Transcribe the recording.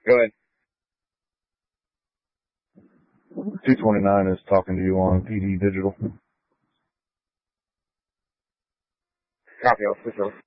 Go ahead. 229 is talking to you on PD Digital. Copy, I'll switch over.